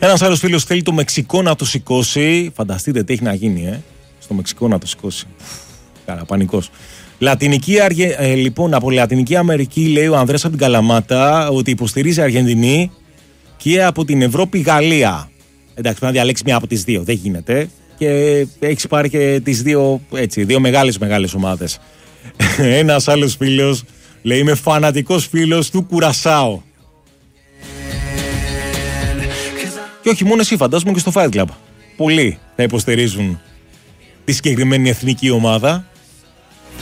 Ένας άλλος φίλος θέλει το Μεξικό να το σηκώσει. Φανταστείτε τι έχει να γίνει, στο Μεξικό να το σηκώσει. Καλά, πανικός. Λοιπόν, από Λατινική Αμερική λέει ο Ανδρέας από την Καλαμάτα ότι υποστηρίζει Αργεντινή και από την Ευρώπη Γαλλία. Εντάξει, πρέπει να διαλέξει μία από τις δύο. Δεν γίνεται. Και έχει πάρει και τις δύο μεγάλες ομάδες. Ένας άλλος φίλος λέει: είμαι φανατικός φίλος του Κουρασάο. Και όχι μόνο εσύ, φαντάζομαι και στο Fight Club. Πολλοί θα υποστηρίζουν τη συγκεκριμένη εθνική ομάδα.